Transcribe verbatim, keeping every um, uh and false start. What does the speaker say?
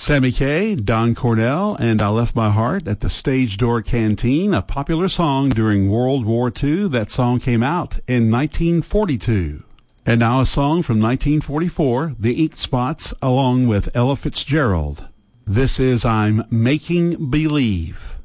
Sammy Kaye, Don Cornell, and I Left My Heart at the Stage Door Canteen, a popular song during World War Two. That song came out in nineteen forty-two. And now a song from nineteen forty-four, The Ink Spots, along with Ella Fitzgerald. This is I'm Making Believe.